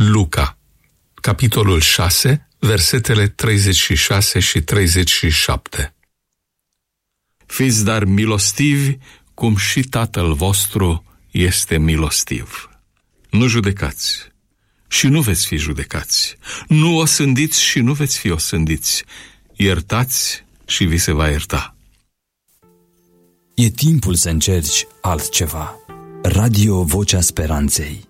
Luca, capitolul 6, versetele 36 și 37. Fiți dar milostivi, cum și Tatăl vostru este milostiv. Nu judecați și nu veți fi judecați. Nu osândiți și nu veți fi osândiți. Iertați și vi se va ierta. E timpul să încerci altceva. Radio Vocea Speranței.